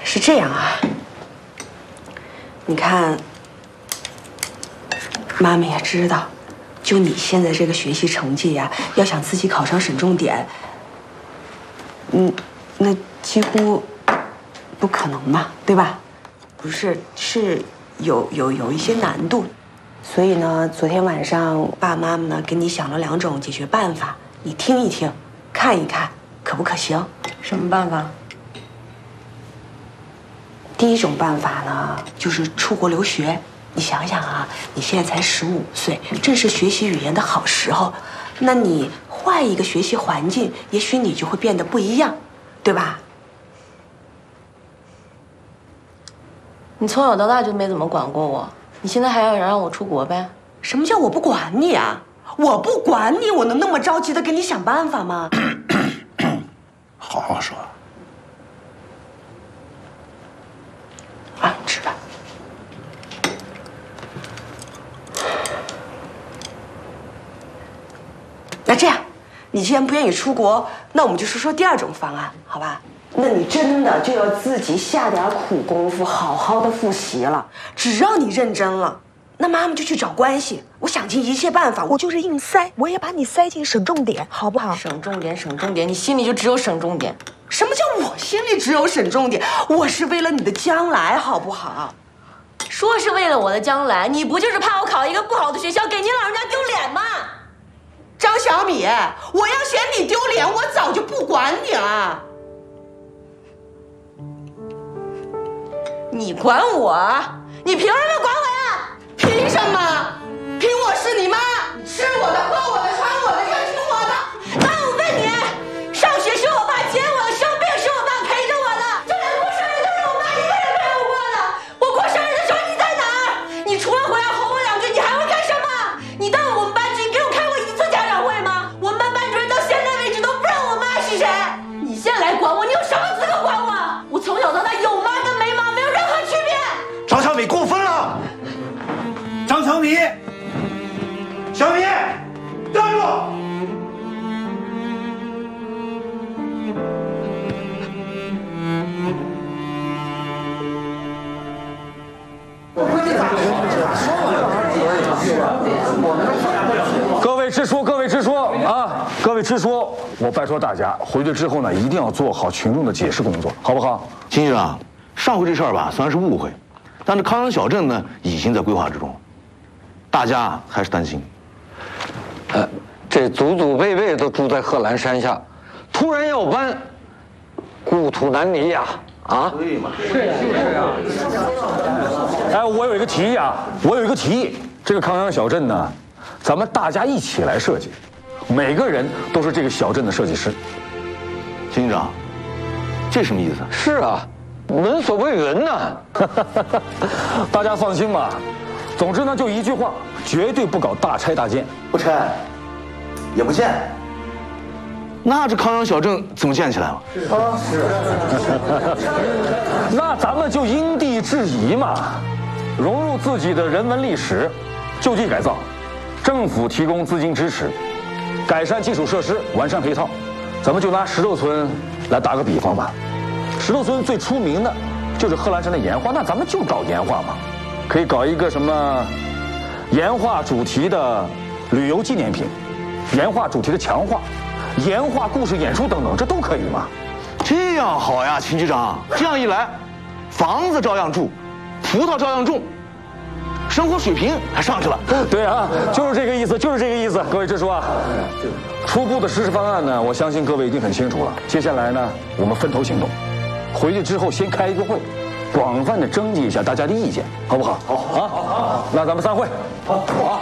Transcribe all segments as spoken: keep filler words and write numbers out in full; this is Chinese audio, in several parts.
是这样啊，你看，妈妈也知道，就你现在这个学习成绩呀，要想自己考上省重点，嗯，那几乎不可能嘛，对吧？不是，是有有有一些难度，所以呢，昨天晚上爸爸妈妈呢给你想了两种解决办法，你听一听，看一看，可不可行？ 什么办法？ 第一种办法呢，就是出国留学。你想想啊，你现在才十五岁，正是学习语言的好时候。那你换一个学习环境，也许你就会变得不一样，对吧？ 你从小到大就没怎么管过我，你现在还要让我出国呗？ 什么叫我不管你啊？我不管你，我能那么着急的给你想办法吗？ 好好说。 啊，吃吧。那这样，你既然不愿意出国，那我们就说说第二种方案，好吧？那你真的就要自己下点苦功夫，好好的复习了。只要你认真了，那妈妈就去找关系，我想尽一切办法，我就是硬塞，我也把你塞进省重点，好不好？ 省重点，省重点，你心里就只有省重点。 什么叫我心里只有省重点？我是为了你的将来，好不好？ 说是为了我的将来，你不就是怕我考一个不好的学校，给您老人家丢脸吗？ 张小米，我要嫌你丢脸，我早就不管你了。 你管我？你凭什么管我呀？ 凭什么？凭我是你妈，吃我的，喝我的，穿我的，要听我的。 那我问你，上学是我爸接我的，生病是我爸陪着我的，这两过生日都是我妈一个人陪我过的。我过生日的时候你在哪儿？你除了回来吼我两句，你还会干什么？你当我们班主任给我开过一次家长会吗？我们班班主任到现在为止都不知道我妈是谁。你现在来管我，你有什么资格管我？我从小到大有妈跟没妈没有任何区别。 张小米过分了！张小米，小米，站住！ 各位支书，各位支书啊，各位支书，我拜托大家回去之后呢，一定要做好群众的解释工作，好不好？ 秦局长，上回这事儿吧，虽然是误会，但是康阳小镇呢，已经在规划之中，大家还是担心。 呃，这祖祖辈辈都住在贺兰山下，突然要搬，故土难离呀！啊， 对嘛？ 是就是啊。哎，我有一个提议啊，我有一个提议，这个康阳小镇呢，咱们大家一起来设计，每个人都是这个小镇的设计师。 秦局长，这什么意思？ 是啊，闻所未闻呐。 大家放心吧，总之呢，就一句话，绝对不搞大拆大建， 不拆，也不建。那这康阳小镇怎么建起来了？ 啊，是。那咱们就因地制宜嘛，融入自己的人文历史，就地改造，政府提供资金支持，改善基础设施，完善配套。咱们就拿石头村来打个比方吧，石头村最出名的就是贺兰山的岩画，那咱们就搞岩画嘛，可以搞一个什么岩画主题的旅游纪念品，岩画主题的墙画，岩画故事演出等等，这都可以嘛。 这样好呀，秦局长，这样一来，房子照样住，葡萄照样种，生活水平还上去了。 对啊，就是这个意思，就是这个意思。各位支书啊，初步的实施方案呢，我相信各位已经很清楚了。接下来呢，我们分头行动，回去之后先开一个会，广泛的征集一下大家的意见，好不好？好啊，好，好，那咱们散会。好，好。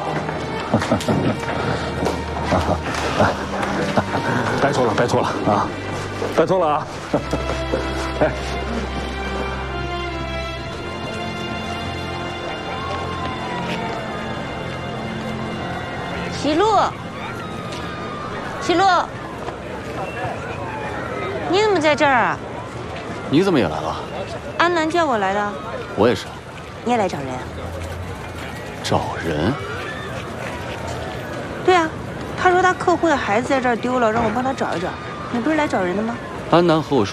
拜托了，拜托了啊，拜托了啊！哎。 齐路，齐路，你怎么在这儿啊？ 你怎么也来了？ 安南叫我来的。 我也是。 你也来找人啊？ 找人？ 对啊，他说他客户的孩子在这儿丢了，让我帮他找一找。你不是来找人的吗？ 安南和我说。